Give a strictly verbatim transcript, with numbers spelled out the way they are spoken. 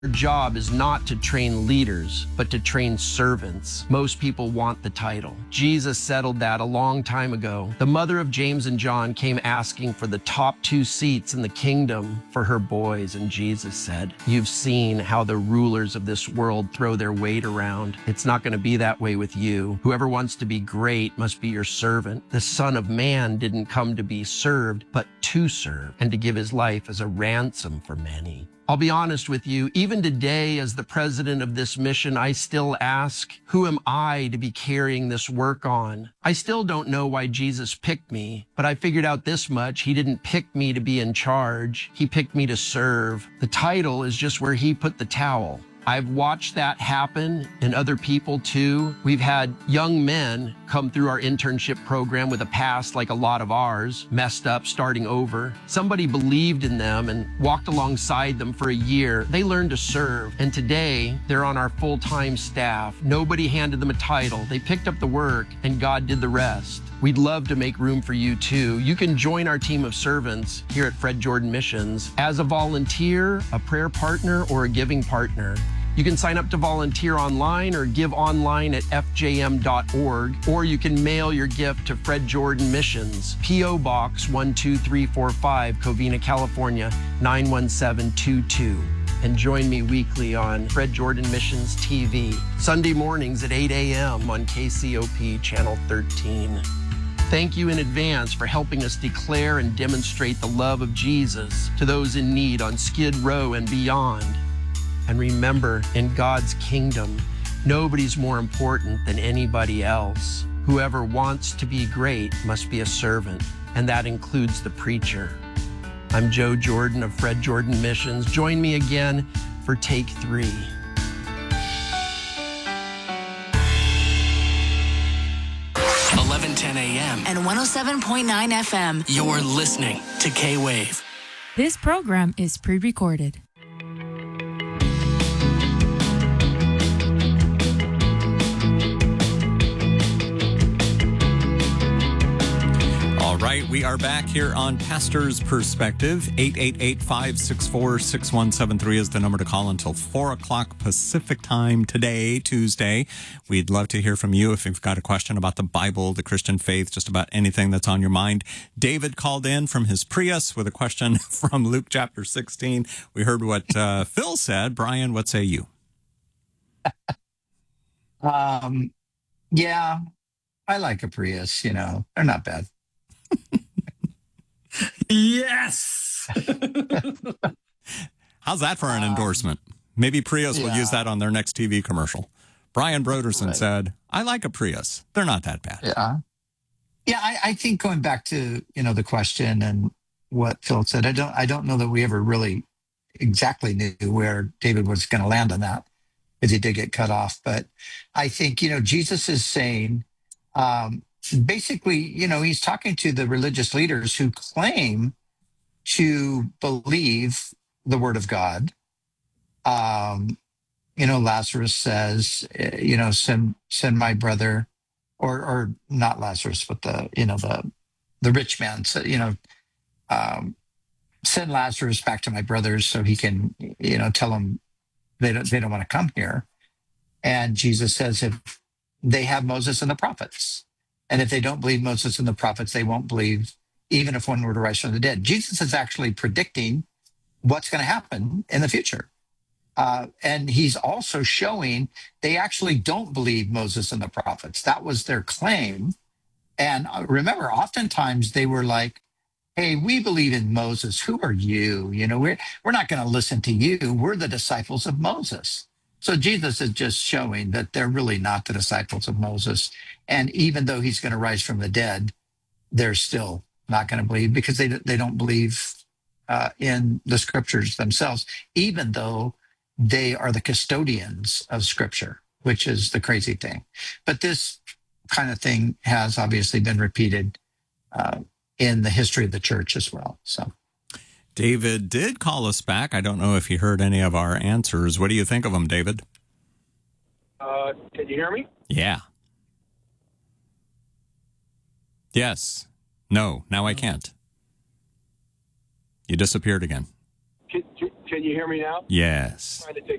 Your job is not to train leaders, but to train servants. Most people want the title. Jesus settled that a long time ago. The mother of James and John came asking for the top two seats in the kingdom for her boys, and Jesus said, "You've seen how the rulers of this world throw their weight around. It's not going to be that way with you. Whoever wants to be great must be your servant. The Son of Man didn't come to be served, but to serve, and to give his life as a ransom for many." I'll be honest with you, even today as the president of this mission, I still ask, who am I to be carrying this work on? I still don't know why Jesus picked me, but I figured out this much. He didn't pick me to be in charge. He picked me to serve. The title is just where he put the towel. I've watched that happen in other people too. We've had young men come through our internship program with a past like a lot of ours, messed up, starting over. Somebody believed in them and walked alongside them for a year. They learned to serve, and today they're on our full-time staff. Nobody handed them a title. They picked up the work, and God did the rest. We'd love to make room for you too. You can join our team of servants here at Fred Jordan Missions as a volunteer, a prayer partner, or a giving partner. You can sign up to volunteer online or give online at f j m dot org, or you can mail your gift to Fred Jordan Missions, P O Box one two three four five, Covina, California, nine one seven two two. And join me weekly on Fred Jordan Missions T V, Sunday mornings at eight a m on K C O P Channel thirteen. Thank you in advance for helping us declare and demonstrate the love of Jesus to those in need on Skid Row and beyond. And remember, in God's kingdom, nobody's more important than anybody else. Whoever wants to be great must be a servant, and that includes the preacher. I'm Joe Jordan of Fred Jordan Missions. Join me again for Take Three. eleven ten a m and one oh seven point nine F M. You're listening to K-Wave. This program is pre-recorded. Right, we are back here on Pastor's Perspective. eight eight eight, five six four, six one seven three is the number to call until four o'clock Pacific time today, Tuesday. We'd love to hear from you if you've got a question about the Bible, the Christian faith, just about anything that's on your mind. David called in from his Prius with a question from Luke chapter sixteen. We heard what uh, Phil said. Brian, what say you? um, yeah, I like a Prius, you know. They're not bad. Yes. How's that for an endorsement? Maybe Prius yeah. will use that on their next T V commercial. Brian Broderson right. said, I like a Prius. They're not that bad. Yeah. Yeah, I, I think going back to, you know, the question and what Phil said, I don't I don't know that we ever really exactly knew where David was going to land on that, because he did get cut off. But I think, you know, Jesus is saying, um, basically, you know, he's talking to the religious leaders who claim to believe the word of God. Um, you know, Lazarus says, you know, send send my brother, or or not Lazarus, but the you know the the rich man said, you know, um, send Lazarus back to my brothers so he can, you know, tell them they don't they don't want to come here. And Jesus says, if they have Moses and the prophets. And if they don't believe Moses and the prophets, they won't believe even if one were to rise from the dead. Jesus is actually predicting what's going to happen in the future. Uh, and he's also showing they actually don't believe Moses and the prophets. That was their claim. And remember, oftentimes they were like, hey, we believe in Moses. Who are you? You know, we're, we're not going to listen to you. We're the disciples of Moses. So Jesus is just showing that they're really not the disciples of Moses. And even though he's going to rise from the dead, they're still not going to believe, because they they don't believe uh, in the scriptures themselves, even though they are the custodians of scripture, which is the crazy thing. But this kind of thing has obviously been repeated uh, in the history of the church as well. So. David did call us back. I don't know if he heard any of our answers. What do you think of them, David? Uh, can you hear me? Yeah. Yes. No. Now I can't. You disappeared again. Can, can, Can you hear me now? Yes. Trying to take